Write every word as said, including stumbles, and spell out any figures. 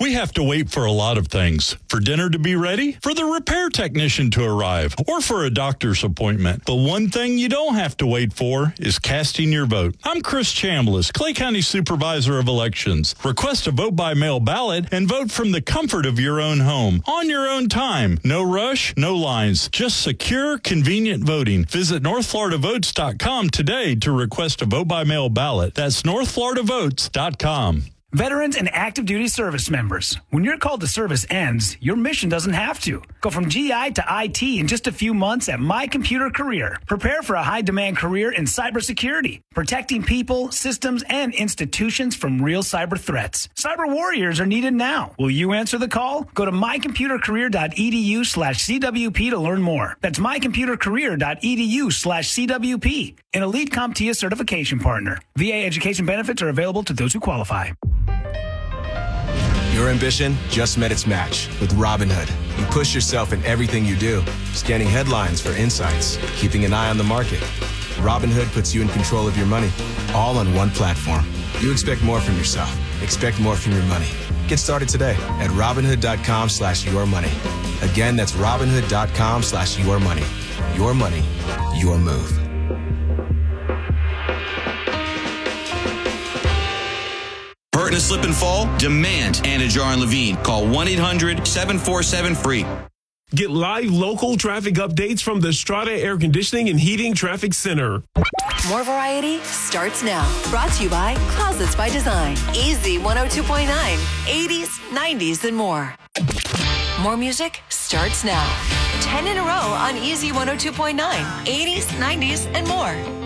We have to wait for a lot of things. For dinner to be ready, for the repair technician to arrive, or for a doctor's appointment. But one thing you don't have to wait for is casting your vote. I'm Chris Chambliss, Clay County Supervisor of Elections. Request a vote-by-mail ballot and vote from the comfort of your own home, on your own time. No rush, no lines, just secure, convenient voting. Visit north florida votes dot com today to request a vote-by-mail ballot. That's north florida votes dot com. Veterans and active duty service members, when your call to service ends, your mission doesn't have to. Go from G I to I T in just a few months at My Computer Career. Prepare for a high-demand career in cybersecurity, protecting people, systems, and institutions from real cyber threats. Cyber warriors are needed now. Will you answer the call? Go to my computer career dot e d u slash c w p to learn more. That's my computer career dot e d u slash c w p. An Elite CompTIA certification partner. V A education benefits are available to those who qualify. Your ambition just met its match with Robinhood. You push yourself in everything you do, scanning headlines for insights, keeping an eye on the market. Robinhood puts you in control of your money, all on one platform. You expect more from yourself. Expect more from your money. Get started today at Robinhood dot com slash your money. Again, that's Robinhood dot com slash your money. Your money, your move. Hurt in a slip and fall? Demand Anna Jar and Levine. Call one eight hundred seven four seven free. Get live local traffic updates from the Strata Air Conditioning and Heating Traffic Center. More variety starts now. Brought to you by Closets by Design. Easy one oh two point nine. eighties, nineties, and more. More music starts now. ten in a row on Easy one oh two point nine. eighties, nineties, and more.